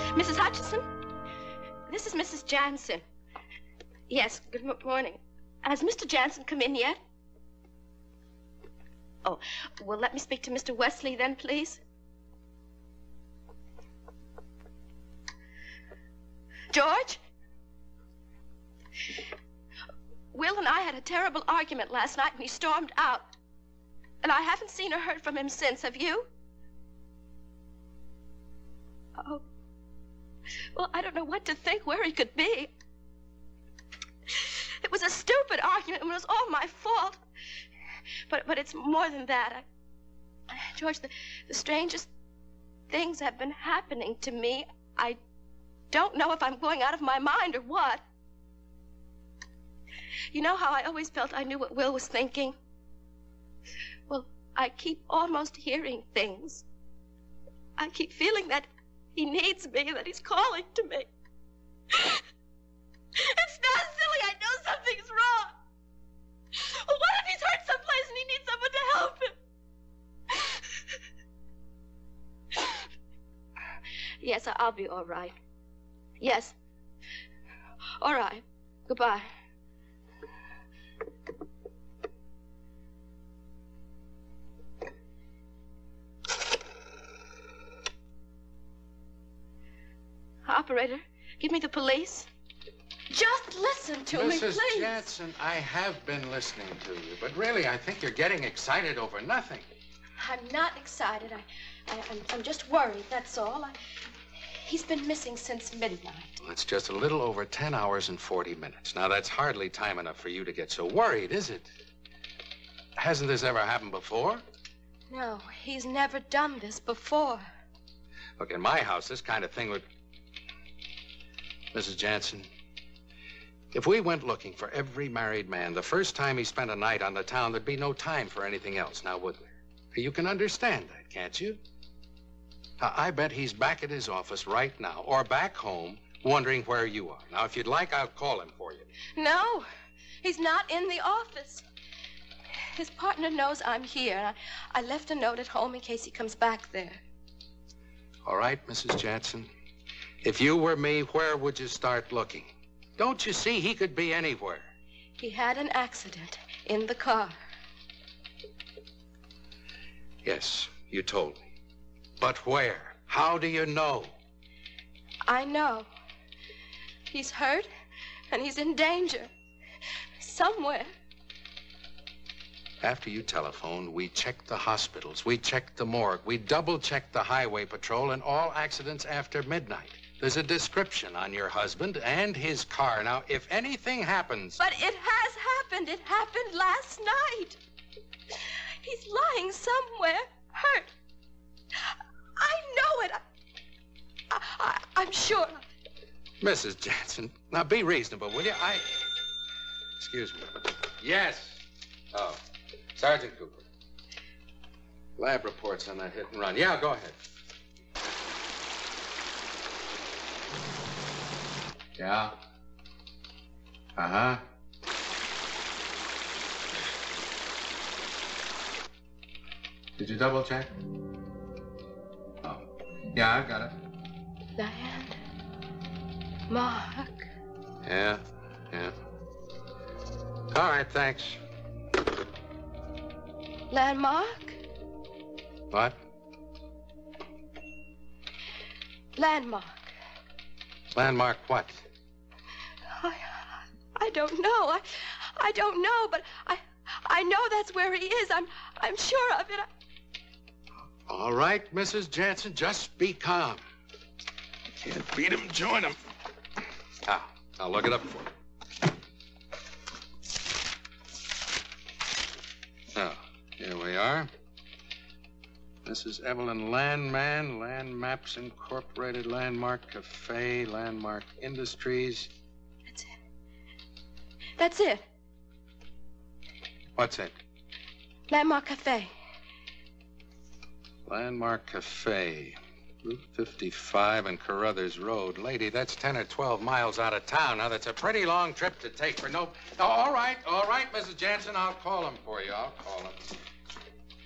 Mrs. Hutchinson? This is Mrs. Jansen. Yes, good morning. Has Mr. Jansen come in yet? Oh, well, let me speak to Mr. Wesley then, please. George? Will and I had a terrible argument last night and he stormed out. And I haven't seen or heard from him since. Have you? Oh. Well, I don't know what to think, where he could be. It was a stupid argument and it was all my fault. But it's more than that. George, the strangest things have been happening to me. I don't know if I'm going out of my mind or what. You know how I always felt I knew what Will was thinking? Well, I keep almost hearing things. I keep feeling that he needs me, that he's calling to me. It's not silly. I know something's wrong. Well, what if he's hurt someplace and he needs someone to help him? Yes, I'll be all right. Yes. All right. Goodbye. Operator, give me the police. Just listen to me, please. Mrs. Jansen, I have been listening to you, but really, I think you're getting excited over nothing. I'm not excited. I'm just worried, that's all. He's been missing since midnight. Well, it's just a little over 10 hours and 40 minutes. Now, that's hardly time enough for you to get so worried, is it? Hasn't this ever happened before? No, he's never done this before. Look, in my house, this kind of thing would... Mrs. Jansen, if we went looking for every married man, the first time he spent a night on the town, there'd be no time for anything else, now would there? You can understand that, can't you? Now, I bet he's back at his office right now, or back home, wondering where you are. Now, if you'd like, I'll call him for you. No, he's not in the office. His partner knows I'm here. I left a note at home in case he comes back there. All right, Mrs. Jansen. If you were me, where would you start looking? Don't you see he could be anywhere? He had an accident in the car. Yes, you told me. But where? How do you know? I know. He's hurt and he's in danger. Somewhere. After you telephoned, we checked the hospitals, we checked the morgue, we double-checked the highway patrol and all accidents after midnight. There's a description on your husband and his car. Now, if anything happens... But it has happened. It happened last night. He's lying somewhere, hurt. I know it. I'm sure. Mrs. Jansen, now be reasonable, will you? Excuse me. Yes. Oh, Sergeant Cooper. Lab reports on that hit and run. Yeah, go ahead. Yeah. Uh-huh. Did you double check? Oh. Yeah, I've got it. Landmark. Yeah. All right, thanks. Landmark? What? Landmark. Landmark what? I don't know. I don't know, but I know that's where he is. I'm sure of it. All right, Mrs. Jansen, just be calm. You can't beat him, join him. I'll look it up for you. Oh, here we are. Mrs. Evelyn Landman, Land Maps Incorporated, Landmark Cafe, Landmark Industries. That's it. What's it? Landmark Cafe. Landmark Cafe, Route 55 and Carruthers Road. Lady, that's 10 or 12 miles out of town. Now, that's a pretty long trip to take for no... Oh, all right, Mrs. Jansen. I'll call him for you. I'll call him.